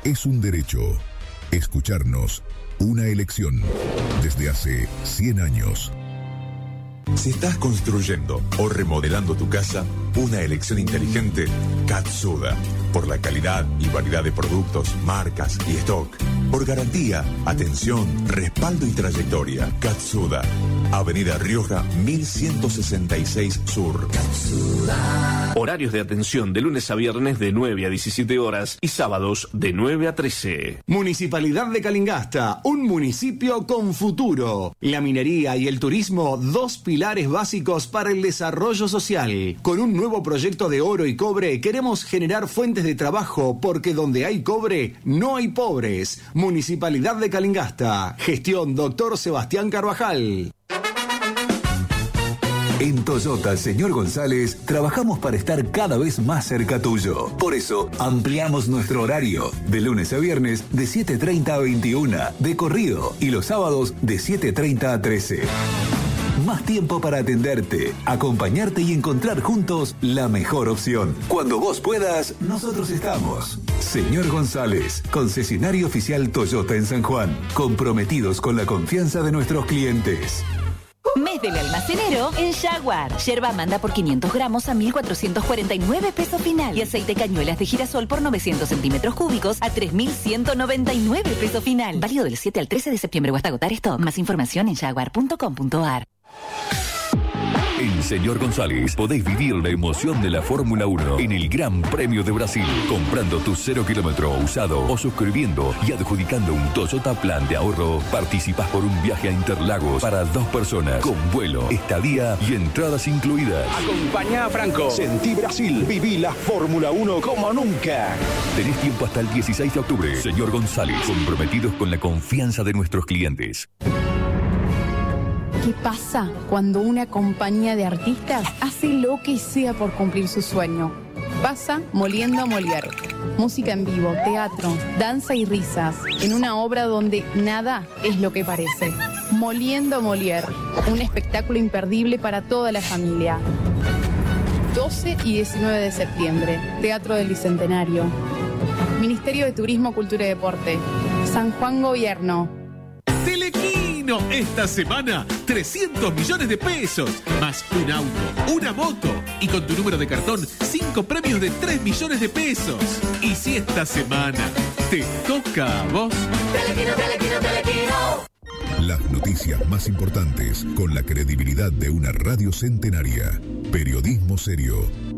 es un derecho. Escucharnos, una elección. Desde hace 100 años. Si estás construyendo o remodelando tu casa, una elección inteligente, Katsuda. Por la calidad y variedad de productos, marcas y stock. Por garantía, atención, respaldo y trayectoria. Katsuda. Avenida Rioja 1166 Sur. Katsuda. Horarios de atención de lunes a viernes de 9 a 17 horas y sábados de 9 a 13. Municipalidad de Calingasta, un municipio con futuro. La minería y el turismo, dos pilares básicos para el desarrollo social. Con un nuevo proyecto de oro y cobre, queremos generar fuentes de trabajo, porque donde hay cobre, no hay pobres. Municipalidad de Calingasta. Gestión Dr. Sebastián Carvajal. En Toyota Señor González trabajamos para estar cada vez más cerca tuyo. Por eso ampliamos nuestro horario de lunes a viernes de 7:30 a 21 de corrido y los sábados de 7:30 a 13. Más tiempo para atenderte, acompañarte y encontrar juntos la mejor opción. Cuando vos puedas, nosotros estamos. Señor González, concesionario oficial Toyota en San Juan. Comprometidos con la confianza de nuestros clientes. Mes del almacenero en Jaguar. Yerba manda por 500 gramos a 1.449 pesos final. Y aceite cañuelas de girasol por 900 centímetros cúbicos a 3.199 pesos final. Válido del 7 al 13 de septiembre o hasta agotar stock. Más información en jaguar.com.ar. En Señor González podéis vivir la emoción de la Fórmula 1 en el Gran Premio de Brasil, comprando tu 0 kilómetro usado o suscribiendo y adjudicando un Toyota Plan de ahorro. Participás por un viaje a Interlagos para 2 personas, con vuelo, estadía y entradas incluidas. Acompañá a Franco. Sentí Brasil. Viví la Fórmula 1 como nunca. Tenés tiempo hasta el 16 de octubre. Señor González, comprometidos con la confianza de nuestros clientes. ¿Qué pasa cuando una compañía de artistas hace lo que sea por cumplir su sueño? Pasa Moliendo a Molière. Música en vivo, teatro, danza y risas, en una obra donde nada es lo que parece. Moliendo a Molière, un espectáculo imperdible para toda la familia. 12 y 19 de septiembre, Teatro del Bicentenario. Ministerio de Turismo, Cultura y Deporte. San Juan Gobierno. Telequino, esta semana 300 millones de pesos, más un auto, una moto y con tu número de cartón 5 premios de 3 millones de pesos. Y si esta semana te toca a vos. Telequino, Telequino, Telequino. Las noticias más importantes con la credibilidad de una radio centenaria. Periodismo serio.